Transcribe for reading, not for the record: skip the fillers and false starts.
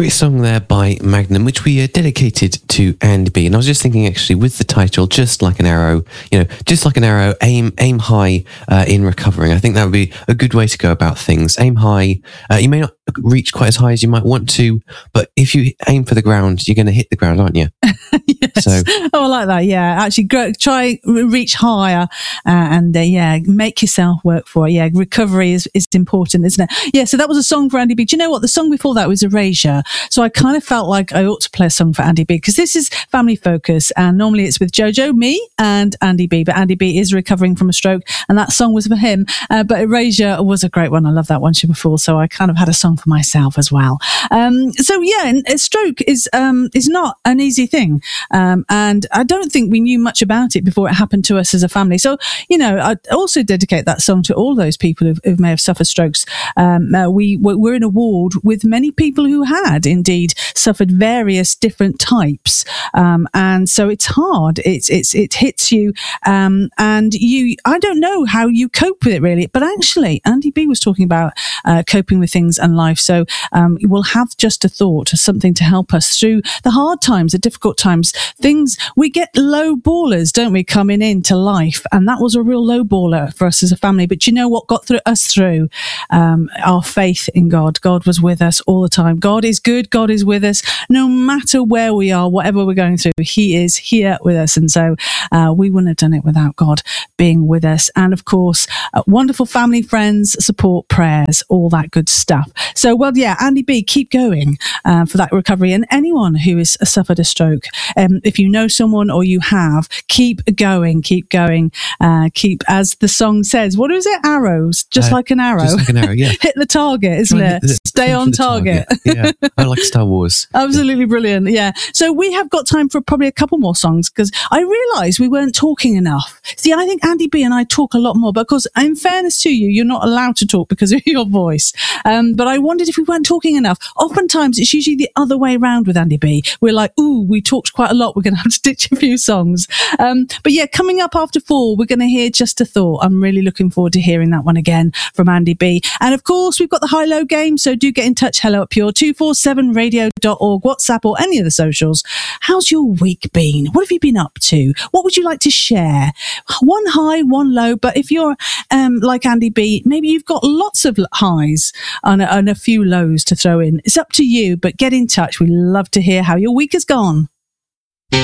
Great song there by Magnum, which we dedicated to Andy B. And I was just thinking, actually, with the title, Just Like an Arrow, just like an arrow, aim high in recovering. I think that would be a good way to go about things. Aim high. You may not reach quite as high as you might want to, but if you aim for the ground, you're going to hit the ground, aren't you? Yes. So, I like that. Yeah, actually, try reach higher, and make yourself work for it. Yeah, recovery is important, isn't it? Yeah. So that was a song for Andy B. Do you know what? The song before that was Erasure. So I kind of felt like I ought to play a song for Andy B, because this is Family Focus, and normally it's with Jojo, me, and Andy B. But Andy B is recovering from a stroke, and that song was for him. But Erasure was a great one. I love that one before, so I kind of had a song for myself as well. A stroke is not an easy thing, and I don't think we knew much about it before it happened to us as a family. So I also dedicate that song to all those people who may have suffered strokes. We're in a ward with many people who had indeed suffered various different types, and so it's hard. It hits you, and I don't know how you cope with it really. But actually, Andy B was talking about coping with things and life. So we'll have just a thought, something to help us through the hard times, the difficult times. Things we get low ballers, don't we, coming into life, and that was a real low baller for us as a family. But you know what got us through? Our faith in God. God was with us all the time. God is good. God is with us. No matter where we are, whatever we're going through, He is here with us. And so we wouldn't have done it without God being with us. And of course, wonderful family, friends, support, prayers, all that good stuff. So, Andy B, keep going for that recovery. And anyone who has suffered a stroke, if you know someone or you have, keep going. Keep, as the song says, what is it? Arrows, just like an arrow. Just like an arrow, yeah. Hit the target, isn't it? Stay on target. Yeah, I like Star Wars. Absolutely brilliant, yeah. So we have got time for probably a couple more songs, because I realised we weren't talking enough. See, I think Andy B and I talk a lot more, because in fairness to you, you're not allowed to talk because of your voice. But I wondered if we weren't talking enough. Oftentimes, it's usually the other way around with Andy B. We're like, ooh, we talked quite a lot. We're going to have to ditch a few songs. But yeah, coming up after 4, we're going to hear Just a Thought. I'm really looking forward to hearing that one again from Andy B. And of course, we've got the high-low game, so do get in touch. Hello at pure247radio.org, WhatsApp, or any of the socials. How's your week been? What have you been up to? What would you like to share? One high, one low, but if you're like Andy B, maybe you've got lots of highs and a few lows to throw in. It's up to you, but get in touch. We love to hear how your week has gone.